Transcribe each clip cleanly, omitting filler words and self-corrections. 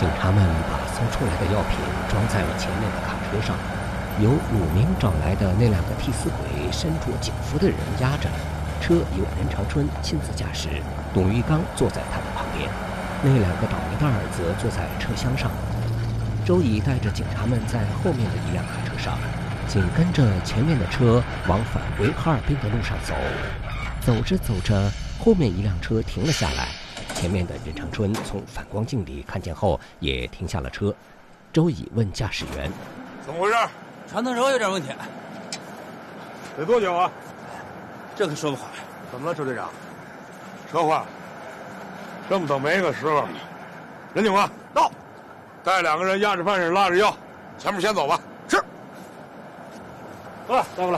警察们把搜出来的药品装在了前面的卡车上，由鲁明找来的那两个替死鬼身着警服的人押着，车由任长春亲自驾驶，董玉刚坐在他的旁边，那两个倒霉蛋儿则坐在车厢上。周乙带着警察们在后面的一辆卡车上，紧跟着前面的车往返回哈尔滨的路上走。走着走着，后面一辆车停了下来，前面的任长春从反光镜里看见后也停下了车。周乙问驾驶员：“ 怎么回事？”“ 传动轴有点问题。”“ 得多久啊？”“ 这可说不好。”“ 怎么了，周队长？”“车坏了。这么倒霉个时候。任警官到，带2个人押着犯人拉着药，前面先走吧。”“是。”“过来，带过来。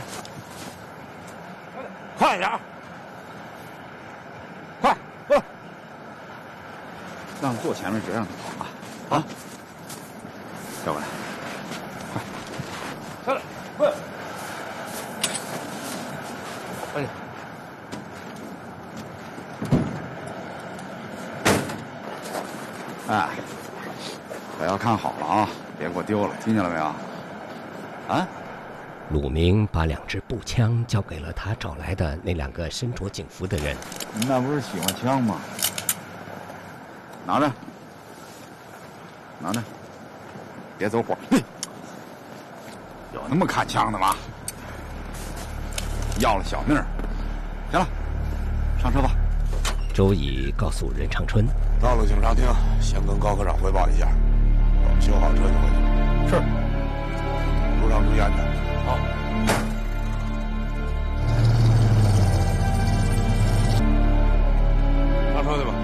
快点，快，过来。 让坐前面，别让他跑啊！啊，带过来，快， 下来，快！哎。 哎，可要看好了啊，别给我丢了，听见了没有？啊！” 鲁明把2支步枪交给了他找来的那2个身着警服的人。 “你那不是喜欢枪吗？拿着，拿着，别走火。有那么看枪的吗？要了小命儿。行了，上车吧。” 周乙告诉任长春：“ 到了警察厅，先跟高科长汇报一下，等修好车就回去。”“是。”“路上注意安全。”“好。”“上车去吧。”